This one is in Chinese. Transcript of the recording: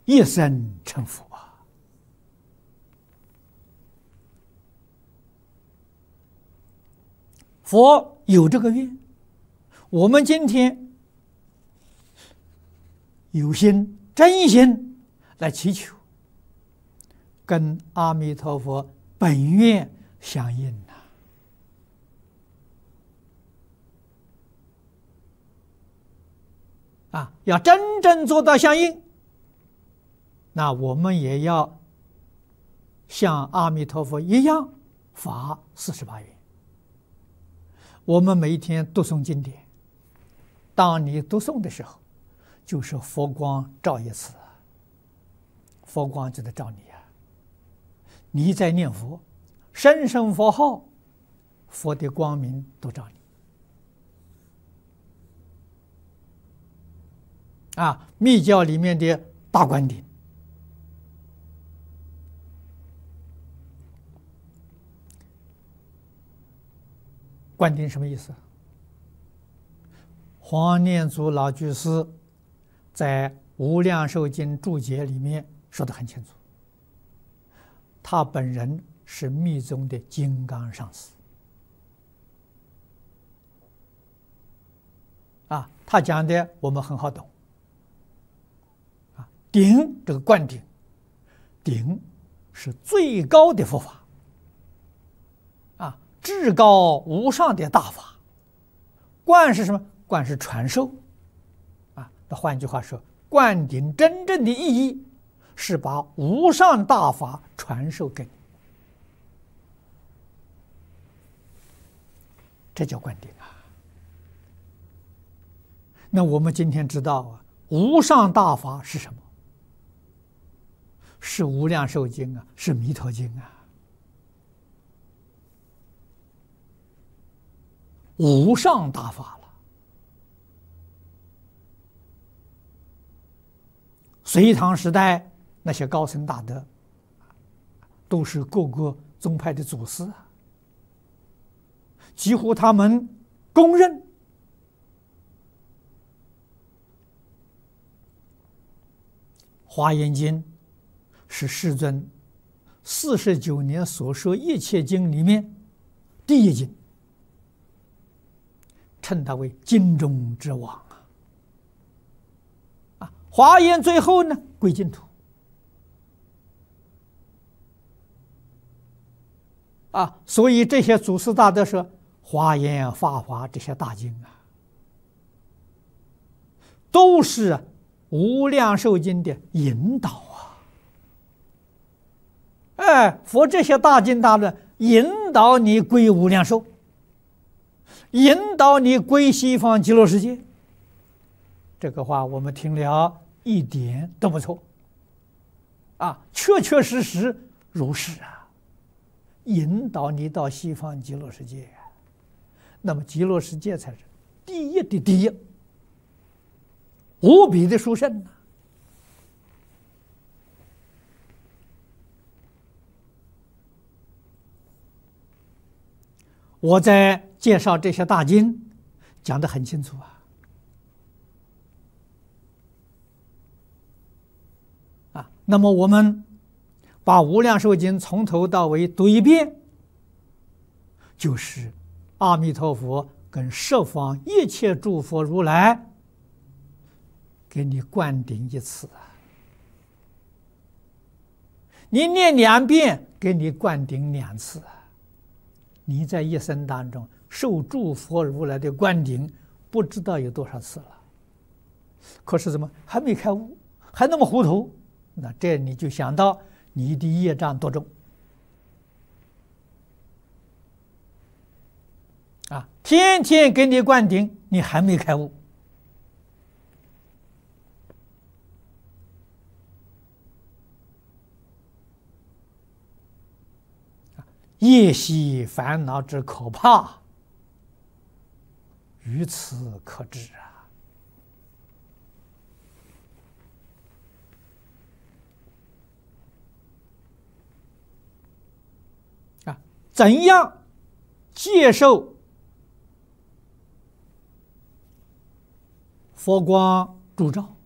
一生成佛啊！佛有这个愿，我们今天有心真心来祈求，跟阿弥陀佛本愿相应要真正做到相应，那我们也要像阿弥陀佛一样发48愿。我们每一天读诵经典，当你读诵的时候，就是佛光照一次，佛光就在照你啊！你在念佛，声声佛号，佛的光明都照你。密教里面的大灌顶，灌顶什么意思？黄念祖老居士在《无量寿经》注解里面说得很清楚，他本人是密宗的金刚上师他讲的我们很好懂顶这个灌顶，顶是最高的佛法至高无上的大法。灌是什么？灌是传授那换句话说，灌顶真正的意义是把无上大法传授给你，这叫灌顶那我们今天知道无上大法是什么？是无量寿经是弥陀经无上大法了。隋唐时代那些高僧大德，都是各个宗派的祖师几乎他们公认华严经是世尊49年所说一切经里面第一经，称它为经中之王华严最后呢归净土所以这些祖师大德说华严法华这些大经都是无量寿经的引导佛这些大经大论引导你归无量寿，引导你归西方极乐世界。这个话我们听了一点都不错确确实实如是引导你到西方极乐世界那么极乐世界才是第一的第一，无比的殊胜我在介绍这些大经讲得很清楚那么我们把无量寿经从头到尾读一遍，就是阿弥陀佛跟十方一切诸佛如来给你灌顶一次你念2遍给你灌顶2次你在一生当中受诸佛如来的灌顶不知道有多少次了，可是怎么还没开悟，还那么糊涂？那这你就想到你的业障多重天天给你灌顶，你还没开悟业习烦恼之可怕，于此可知怎样接受佛光烛照？